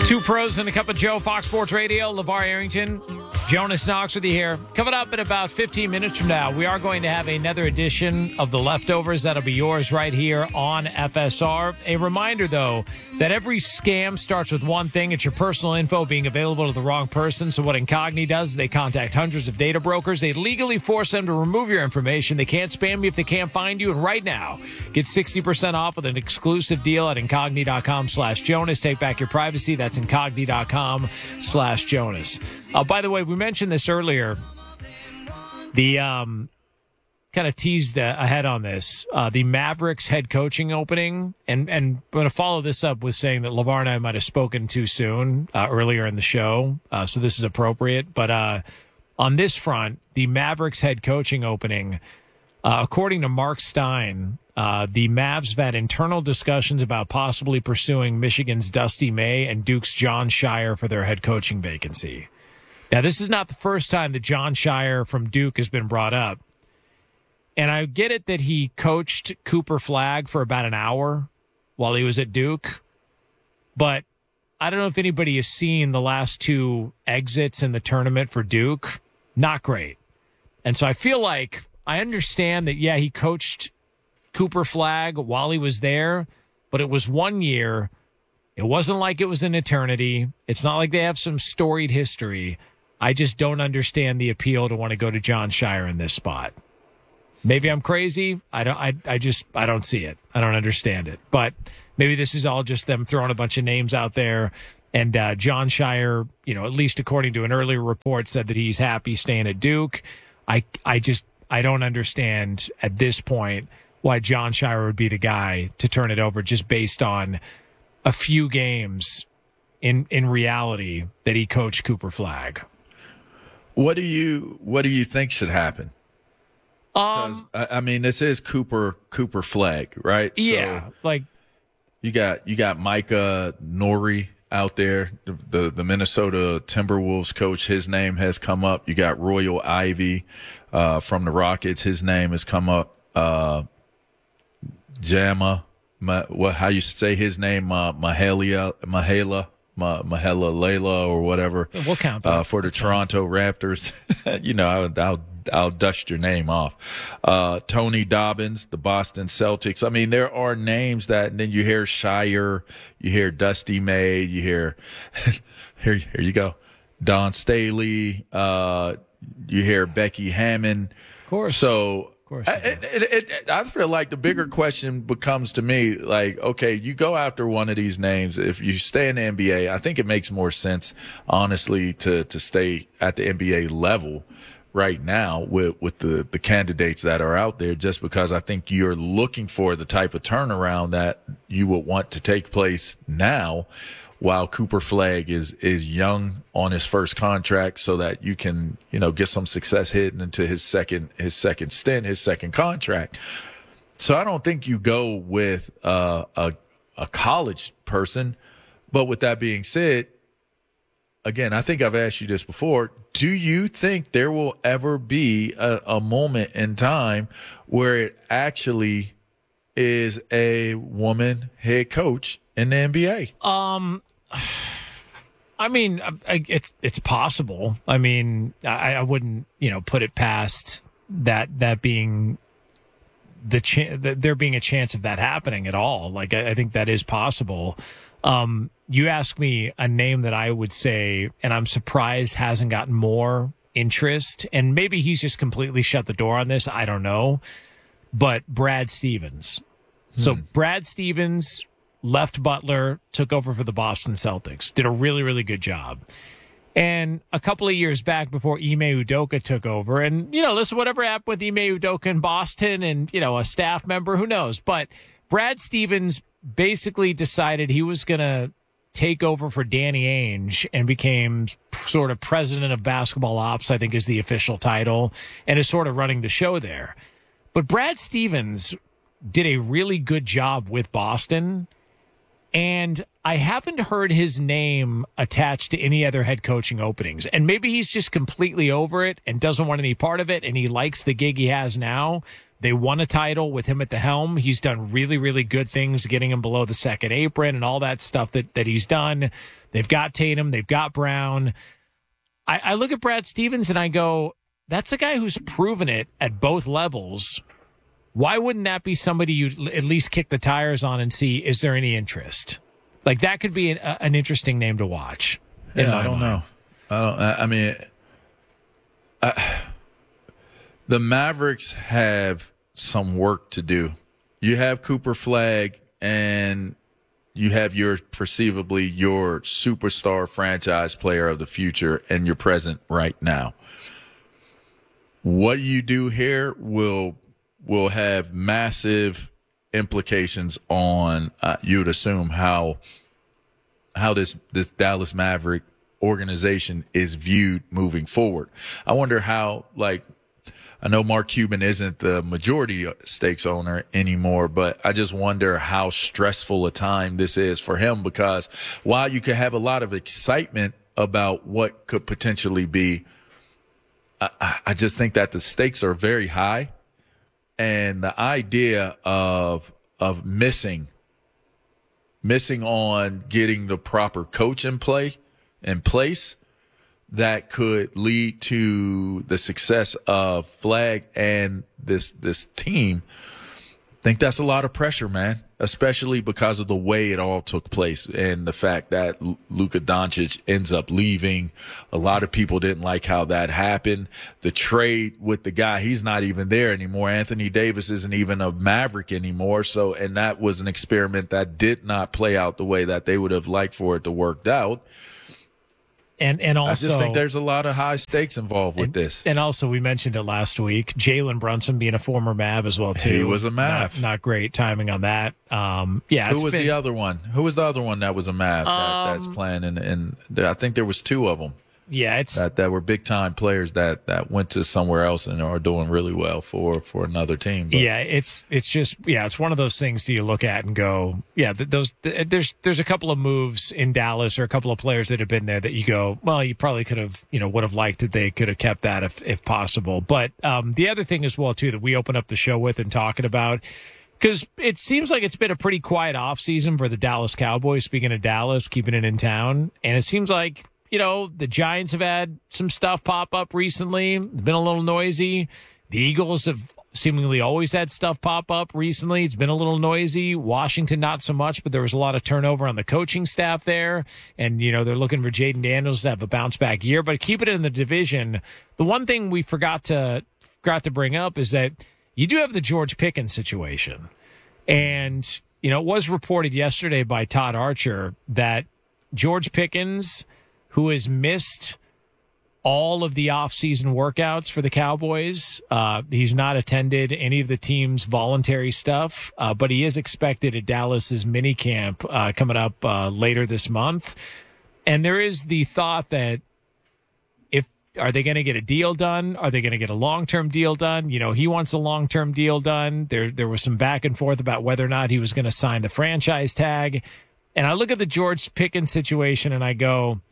Two pros and a cup of Joe, Fox Sports Radio, LeVar Arrington, Jonas Knox with you here. Coming up in about 15 minutes from now, we are going to have another edition of The Leftovers. That'll be yours right here on FSR. A reminder, though, that every scam starts with one thing. It's your personal info being available to the wrong person. So what Incogni does is they contact hundreds of data brokers. They legally force them to remove your information. They can't spam you if they can't find you. And right now, get 60% off with an exclusive deal at Incogni.com/Jonas. Take back your privacy. That's Incogni.com/Jonas. By the way, we mentioned this earlier. The kind of teased ahead on this. The Mavericks head coaching opening, and I'm going to follow this up with saying that LeVar and I might have spoken too soon earlier in the show, so this is appropriate. But on this front, the Mavericks head coaching opening, according to Mark Stein, the Mavs have had internal discussions about possibly pursuing Michigan's Dusty May and Duke's John Shire for their head coaching vacancy. Now, this is not the first time that John Shire from Duke has been brought up. And I get it that he coached Cooper Flagg for about an hour while he was at Duke. But I don't know if anybody has seen the last two exits in the tournament for Duke. Not great. And so I feel like I understand that, yeah, he coached Cooper Flagg while he was there, but it was 1 year. It wasn't like it was an eternity. It's not like they have some storied history. I just don't understand the appeal to want to go to John Shire in this spot. Maybe I'm crazy. I don't see it. I don't understand it. But maybe this is all just them throwing a bunch of names out there. And John Shire, at least according to an earlier report, said that he's happy staying at Duke. I don't understand at this point why John Shire would be the guy to turn it over just based on a few games in reality that he coached Cooper Flagg. What do you think should happen? I mean, this is Cooper Flagg, right? Yeah, so you got Micah Nori out there, the Minnesota Timberwolves coach. His name has come up. You got Royal Ivey from the Rockets. His name has come up. Jama, how you say his name? Mahela Layla or whatever. We'll count that. For the That's Toronto fine. Raptors. I'll dust your name off. Tony Dobbins, the Boston Celtics. I mean, there are names that, and then you hear Shire, you hear Dusty May, you hear, here you go, Don Staley, you hear Becky Hammond. Of course. So, I feel like the bigger question becomes to me, like, okay, you go after one of these names. If you stay in the NBA, I think it makes more sense, honestly, to stay at the NBA level right now with the candidates that are out there, just because I think you're looking for the type of turnaround that you would want to take place now, while Cooper Flagg is young on his first contract, so that you can, get some success hitting into his second stint, his second contract. So I don't think you go with a college person. But with that being said, again, I think I've asked you this before. Do you think there will ever be a moment in time where it actually is a woman head coach in the NBA? I mean, it's possible. I mean, I wouldn't, put it past that being there being a chance of that happening at all. Like, I think that is possible. You ask me a name that I would say, and I'm surprised hasn't gotten more interest, and maybe he's just completely shut the door on this. I don't know, but Brad Stevens. So Brad Stevens left Butler, took over for the Boston Celtics, did a really, really good job. And a couple of years back, before Ime Udoka took over, and, listen, whatever happened with Ime Udoka in Boston and, a staff member, who knows? But Brad Stevens basically decided he was going to take over for Danny Ainge and became sort of president of basketball ops, I think is the official title, and is sort of running the show there. But Brad Stevens did a really good job with Boston, and I haven't heard his name attached to any other head coaching openings. And maybe he's just completely over it and doesn't want any part of it, and he likes the gig he has now. They won a title with him at the helm. He's done really, really good things, getting him below the second apron and all that stuff that he's done. They've got Tatum. They've got Brown. I look at Brad Stevens and I go, that's a guy who's proven it at both levels. Why wouldn't that be somebody you at least kick the tires on and see, is there any interest? Like, that could be an interesting name to watch. Yeah, I don't know. The Mavericks have some work to do. You have Cooper Flagg, and you have perceivably your superstar franchise player of the future, and you're present right now. What you do here will have massive implications on, you would assume, how this Dallas Maverick organization is viewed moving forward. I wonder how, I know Mark Cuban isn't the majority stakes owner anymore, but I just wonder how stressful a time this is for him, because while you could have a lot of excitement about what could potentially be, I just think that the stakes are very high. And the idea of missing on getting the proper coach in place that could lead to the success of Flagg and this team, I think that's a lot of pressure, man, especially because of the way it all took place and the fact that Luka Doncic ends up leaving. A lot of people didn't like how that happened. The trade with the guy, he's not even there anymore. Anthony Davis isn't even a Maverick anymore. So, and that was an experiment that did not play out the way that they would have liked for it to work out. And also, I just think there's a lot of high stakes involved with this. And also, we mentioned it last week, Jalen Brunson being a former Mav as well, too. He was a Mav. Not great timing on that. Who was the other one? Who was the other one that was a Mav that's playing? And I think there was two of them. Yeah, it's that were big time players that went to somewhere else and are doing really well for another team. But. Yeah, it's just it's one of those things that you look at and go, there's a couple of moves in Dallas or a couple of players that have been there that you go, well, you probably could have would have liked that they could have kept that if possible. But the other thing as well too that we open up the show with and talking about, because it seems like it's been a pretty quiet offseason for the Dallas Cowboys. Speaking of Dallas, keeping it in town, and it seems like. The Giants have had some stuff pop up recently. It's been a little noisy. The Eagles have seemingly always had stuff pop up recently. It's been a little noisy. Washington, not so much, but there was a lot of turnover on the coaching staff there. And, they're looking for Jaden Daniels to have a bounce back year. But keep it in the division. The one thing we forgot to bring up is that you do have the George Pickens situation. And, it was reported yesterday by Todd Archer that George Pickens, who has missed all of the offseason workouts for the Cowboys. He's not attended any of the team's voluntary stuff, but he is expected at Dallas's minicamp coming up later this month. And there is the thought that are they going to get a deal done? Are they going to get a long-term deal done? He wants a long-term deal done. There was some back and forth about whether or not he was going to sign the franchise tag. And I look at the George Pickens situation and I go,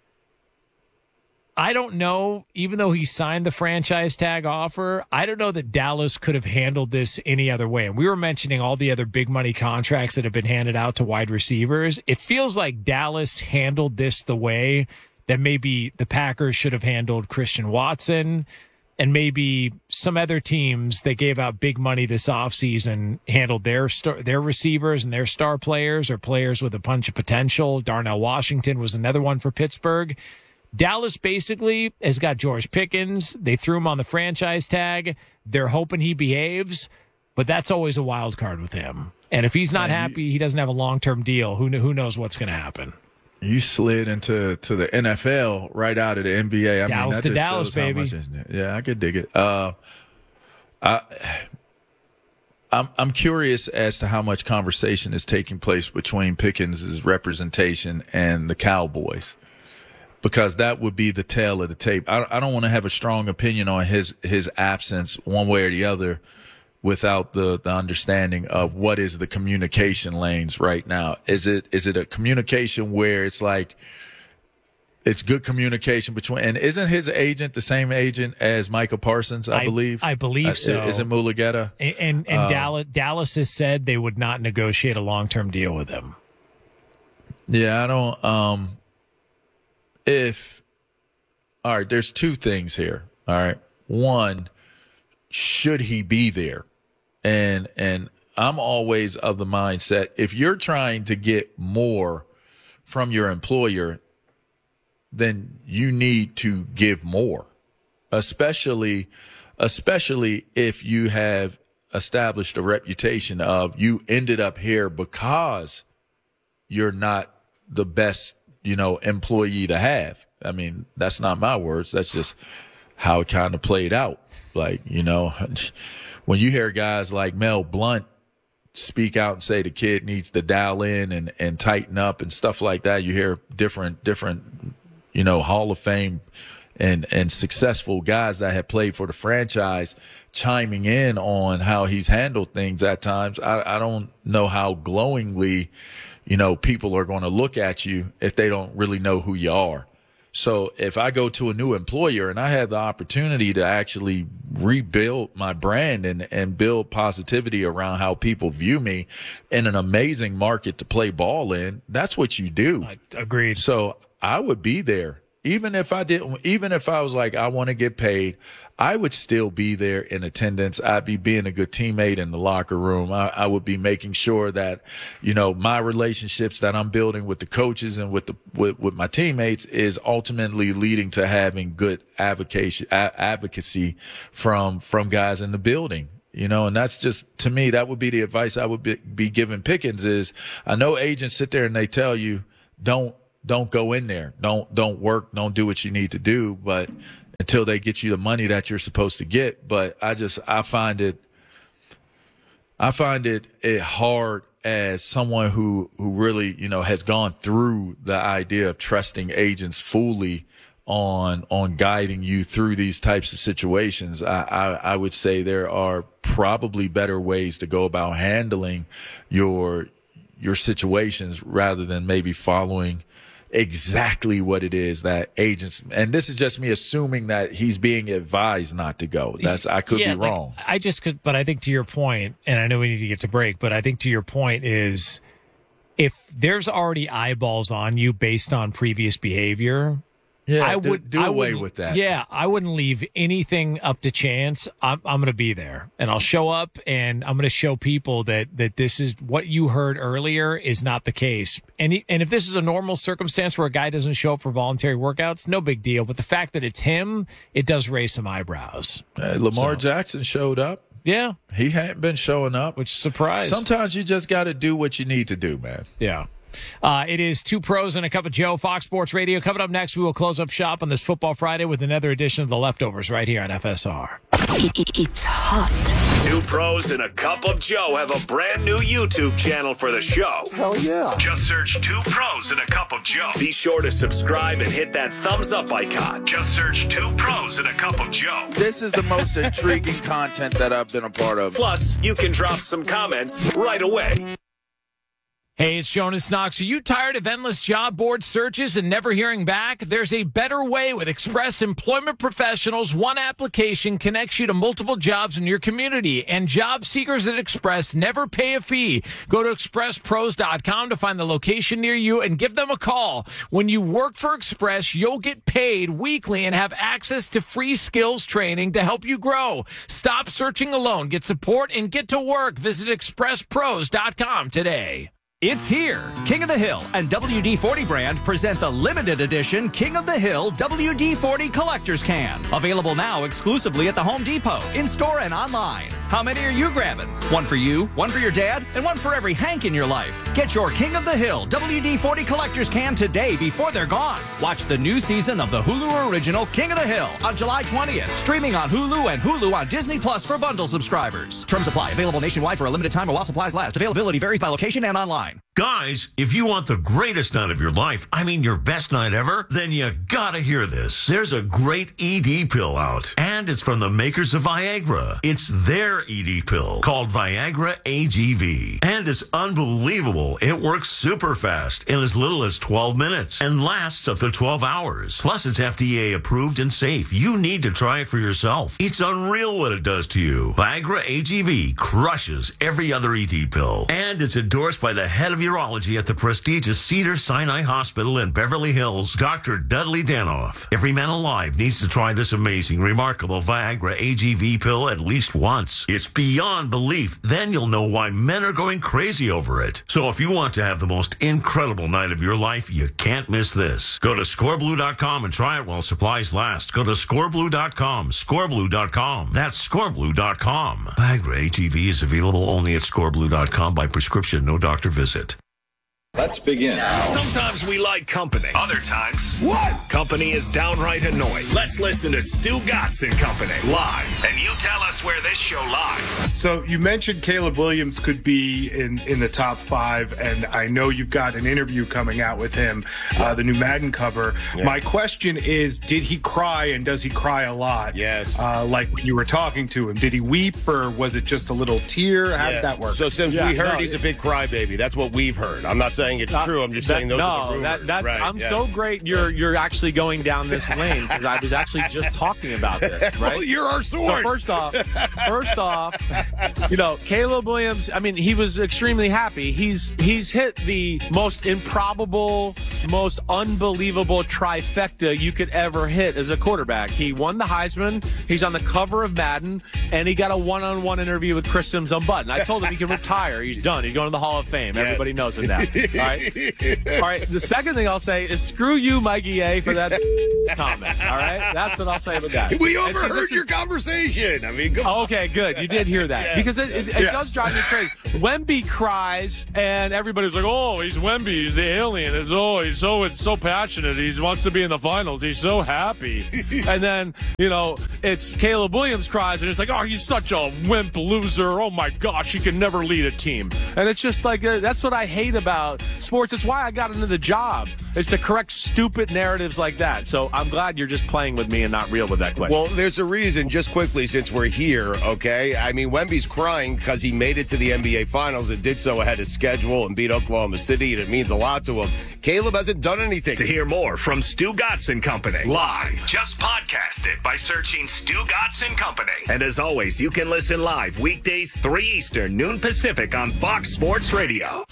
I don't know, even though he signed the franchise tag offer, I don't know that Dallas could have handled this any other way. And we were mentioning all the other big money contracts that have been handed out to wide receivers. It feels like Dallas handled this the way that maybe the Packers should have handled Christian Watson, and maybe some other teams that gave out big money this offseason handled their receivers and their star players or players with a bunch of potential. Darnell Washington was another one for Pittsburgh. Dallas basically has got George Pickens. They threw him on the franchise tag. They're hoping he behaves, but that's always a wild card with him. And if he's not happy, he doesn't have a long-term deal. Who knows what's going to happen? You slid into the NFL right out of the NBA. Dallas to Dallas, baby. Yeah, I could dig it. I'm curious as to how much conversation is taking place between Pickens' representation and the Cowboys. Because that would be the tail of the tape. I don't want to have a strong opinion on his absence one way or the other without the understanding of what is the communication lanes right now. Is it a communication where it's like it's good communication between. And isn't his agent the same agent as Michael Parsons? I believe. I believe so. Isn't Mulugeta? And Dallas has said they would not negotiate a long-term deal with him. Yeah, I don't. All right, there's two things here. All right, one, should he be there? And I'm always of the mindset, if you're trying to get more from your employer, then you need to give more, especially if you have established a reputation of you ended up here because you're not the best, employee to have. I mean, that's not my words. That's just how it kind of played out. Like, when you hear guys like Mel Blount speak out and say the kid needs to dial in and tighten up and stuff like that, you hear different, Hall of Fame and successful guys that have played for the franchise chiming in on how he's handled things at times. I don't know how glowingly, people are going to look at you if they don't really know who you are. So if I go to a new employer and I have the opportunity to actually rebuild my brand and build positivity around how people view me in an amazing market to play ball in, that's what you do. Agreed. So I would be there. Even if I was like, I want to get paid, I would still be there in attendance. I'd be being a good teammate in the locker room. I would be making sure that, my relationships that I'm building with the coaches and with my teammates is ultimately leading to having good advocacy from guys in the building. And that's just, to me, that would be the advice I would be giving Pickens is, I know agents sit there and they tell you, don't go in there. Don't work. Don't do what you need to do. But until they get you the money that you're supposed to get. But I find it hard as someone who really, has gone through the idea of trusting agents fully on guiding you through these types of situations. I would say there are probably better ways to go about handling your situations rather than maybe following exactly what it is that agents, and this is just me assuming that he's being advised not to go. I could be wrong. But I think to your point, and I know we need to get to break, but I think to your point is if there's already eyeballs on you based on previous behavior, I would do away with that. Yeah, I wouldn't leave anything up to chance. I'm going to be there, and I'll show up, and I'm going to show people that this is what you heard earlier is not the case. And if this is a normal circumstance where a guy doesn't show up for voluntary workouts, no big deal. But the fact that it's him, it does raise some eyebrows. Lamar Jackson showed up. Yeah, he hadn't been showing up, which surprised. Sometimes you just got to do what you need to do, man. Yeah. It is Two Pros and a Cup of Joe, Fox Sports Radio. Coming up next, we will close up shop on this Football Friday with another edition of The Leftovers right here on FSR. It's hot. Two Pros and a Cup of Joe have a brand new YouTube channel for the show. Hell yeah. Just search Two Pros and a Cup of Joe. Be sure to subscribe and hit that thumbs up icon. Just search Two Pros and a Cup of Joe. This is the most intriguing content that I've been a part of. Plus, you can drop some comments right away. Hey, it's Jonas Knox. Are you tired of endless job board searches and never hearing back? There's a better way with Express Employment Professionals. One application connects you to multiple jobs in your community, and job seekers at Express never pay a fee. Go to expresspros.com to find the location near you and give them a call. When you work for Express, you'll get paid weekly and have access to free skills training to help you grow. Stop searching alone. Get support and get to work. Visit expresspros.com today. It's here. King of the Hill and WD-40 brand present the limited edition King of the Hill WD-40 Collector's Can. Available now exclusively at the Home Depot, in-store and online. How many are you grabbing? One for you, one for your dad, and one for every Hank in your life. Get your King of the Hill WD-40 Collector's Can today before they're gone. Watch the new season of the Hulu original King of the Hill on July 20th. Streaming on Hulu and Hulu on Disney Plus for bundle subscribers. Terms apply. Available nationwide for a limited time or while supplies last. Availability varies by location and online. Guys, if you want the greatest night of your life, I mean your best night ever, then you gotta hear this. There's a great ED pill out, and it's from the makers of Viagra. It's their ED pill called Viagra AGV, and it's unbelievable. It works super fast in as little as 12 minutes and lasts up to 12 hours. Plus, it's FDA approved and safe. You need to try it for yourself. It's unreal what it does to you. Viagra AGV crushes every other ED pill, and it's endorsed by the head of urology at the prestigious Cedars-Sinai Hospital in Beverly Hills, Dr. Dudley Danoff. Every man alive needs to try this amazing, remarkable Viagra AGV pill at least once. It's beyond belief. Then you'll know why men are going crazy over it. So if you want to have the most incredible night of your life, you can't miss this. Go to scoreblue.com and try it while supplies last. Go to scoreblue.com, scoreblue.com. That's scoreblue.com. Viagra AGV is available only at scoreblue.com by prescription, no doctor visit. Let's begin. Sometimes we like company. Other times, company is downright annoying. Let's listen to Stu Gatz and Company live, and you tell us where this show lies. So you mentioned Caleb Williams could be in the top 5, and I know you've got an interview coming out with him, the new Madden cover. Yeah. My question is, did he cry, and does he cry a lot? Yes. Like when you were talking to him, did he weep, or was it just a little tear? How did that work? So Sims, we heard he's a big crybaby. That's what we've heard. I'm not saying it's true. I'm just saying those are the rumors. That's I'm so great you're actually going down this lane, because I was actually just talking about this, right? Well, you're our source. So first off, Caleb Williams, I mean, he was extremely happy. He's hit the most improbable, most unbelievable trifecta you could ever hit as a quarterback. He won the Heisman, he's on the cover of Madden, and he got a one-on-one interview with Chris Sims on Button. I told him he can retire. He's done. He's going to the Hall of Fame. Yes. Everybody knows it now. All right. The second thing I'll say is screw you, Mikey A, for that comment. All right. That's what I'll say about that. We overheard your conversation. I mean, come on. Okay, good. You did hear that. Because it does drive me crazy. Wemby cries, and everybody's like, oh, he's Wemby. He's the alien. It's so passionate. He wants to be in the finals. He's so happy. And then, it's Caleb Williams cries, and it's like, oh, he's such a wimp loser. Oh, my gosh, he can never lead a team. And it's just like, that's what I hate about sports. It's why I got into the job, is to correct stupid narratives like that. So I'm glad you're just playing with me and not real with that question. Well, there's a reason, just quickly, since we're here, okay? I mean, Wemby's crying because he made it to the NBA Finals and did so ahead of schedule and beat Oklahoma City, and it means a lot to him. Caleb hasn't done anything. To hear more from Stu Gatz and Company live, just podcast it by searching Stu Gatz and Company. And as always, you can listen live weekdays 3 Eastern, noon Pacific on Fox Sports Radio.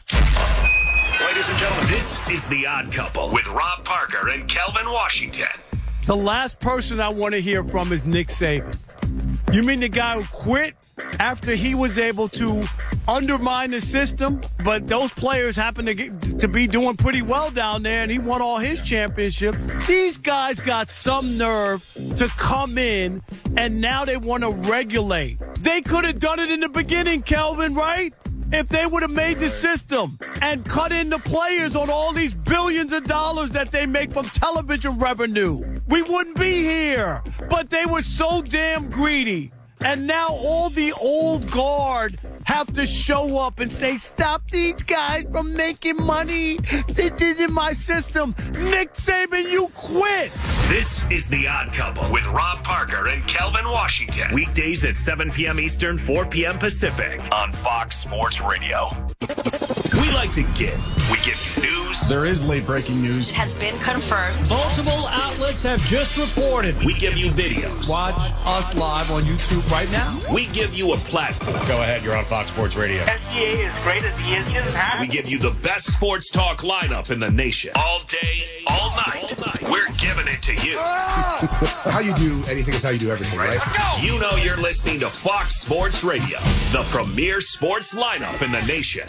Ladies and gentlemen, this is The Odd Couple with Rob Parker and Kelvin Washington. The last person I want to hear from is Nick Saban. You mean the guy who quit after he was able to undermine the system, but those players happen to be doing pretty well down there, and he won all his championships? These guys got some nerve to come in, and now they want to regulate. They could have done it in the beginning, Kelvin, right? If they would have made the system and cut in the players on all these billions of dollars that they make from television revenue, we wouldn't be here. But they were so damn greedy. And now all the old guard have to show up and say, stop these guys from making money. This isn't my system. Nick Saban, you quit. This is The Odd Couple with Rob Parker and Kelvin Washington. Weekdays at 7 p.m. Eastern, 4 p.m. Pacific on Fox Sports Radio. We like to give. We give you news. There is late breaking news. It has been confirmed. Multiple outlets have just reported. We give you videos. Watch us live on YouTube right now. We give you a platform. Go ahead, you're on Fox Sports Radio. SGA is great as he is just We give you the best sports talk lineup in the nation. All day, all night. We're giving it to you. How you do anything is how you do everything, right? Let's go. You know you're listening to Fox Sports Radio, the premier sports lineup in the nation.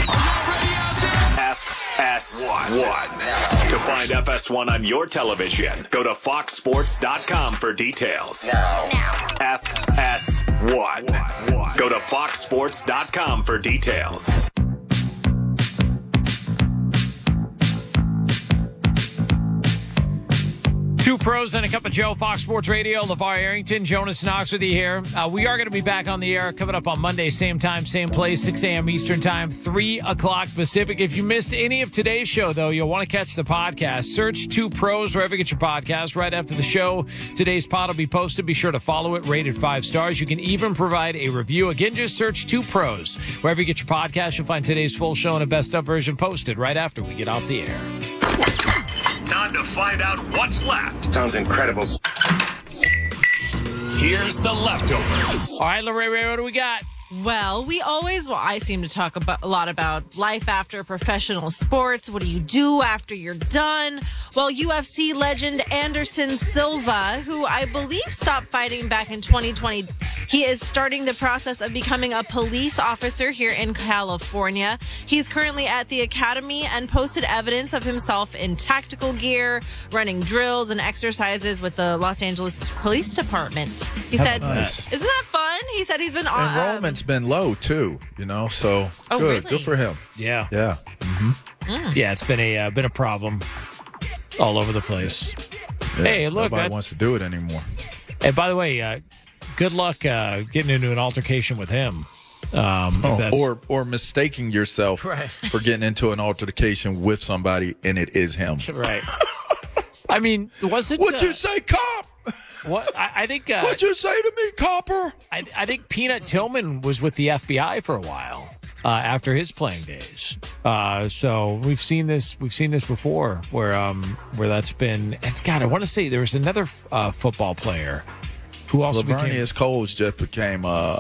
FS1. To find FS1 on your television, go to foxsports.com for details. Now. FS1. Go to foxsports.com for details. Two pros and a cup of Joe, Fox Sports Radio. LeVar Arrington, Jonas Knox with you here. We are going to be back on the air coming up on Monday, same time, same place, 6 a.m. Eastern Time, 3 o'clock Pacific. If you missed any of today's show, though, you'll want to catch the podcast. Search Two Pros wherever you get your podcast. Right after the show, today's pod will be posted. Be sure to follow it, rated 5 stars. You can even provide a review. Again, just search Two Pros. Wherever you get your podcast, you'll find today's full show and a best-of version posted right after we get off the air. Time to find out what's left. Sounds incredible. Here's the leftovers. All right, Lorraine, what do we got? Well, I seem to talk a lot about life after professional sports. What do you do after you're done? Well, UFC legend Anderson Silva, who I believe stopped fighting back in 2020, he is starting the process of becoming a police officer here in California. He's currently at the academy and posted evidence of himself in tactical gear, running drills and exercises with the Los Angeles Police Department. He said, nice. Isn't that fun? He said he's been on. Enrollment's been low too, so Oh, good. really? Good for him. Yeah. Yeah. Yeah, it's been a problem all over the place. Yeah, Hey, look, nobody wants to do it anymore. Hey, by the way, good luck getting into an altercation with him. Or mistaking yourself for getting into an altercation with somebody and it is him. Right. I mean, was it? What'd you say, cop? What I think. What'd you say to me, copper? I think Peanut Tillman was with the FBI for a while after his playing days. So we've seen this before, where that's been. And God, I want to say there was another football player who also Lavernius Coles just became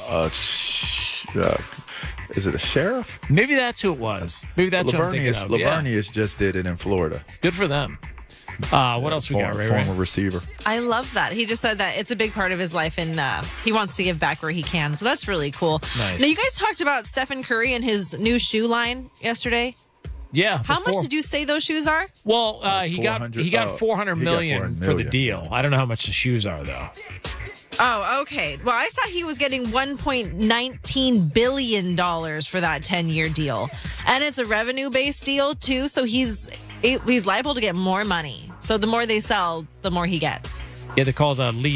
is it a sheriff? Maybe that's who it was. Maybe that's who I'm thinking of. Lavernius just did it in Florida. Good for them. What else we got, Ray? Former receiver. I love that. He just said that it's a big part of his life and he wants to give back where he can. So that's really cool. Nice. Now, you guys talked about Stephen Curry and his new shoe line yesterday. Yeah. How much did you say those shoes are? Well, he got $400 million for the deal. I don't know how much the shoes are, though. Oh, okay. Well, I saw he was getting $1.19 billion for that 10-year deal. And it's a revenue-based deal, too, so he's liable to get more money. So the more they sell, the more he gets. Yeah, they're called lead